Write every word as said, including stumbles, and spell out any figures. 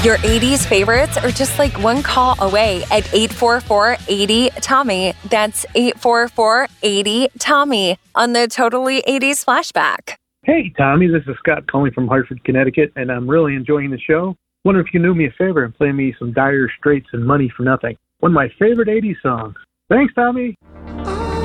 Your eighties favorites are just like one call away at eight four four, eight zero, Tommy. That's eight four four, eight zero, Tommy on the Totally eighties Flashback. Hey, Tommy, this is Scott calling from Hartford, Connecticut, and I'm really enjoying the show. Wonder if you knew me a favor and play me some Dire Straits and Money for Nothing. One of my favorite eighties songs. Thanks, Tommy.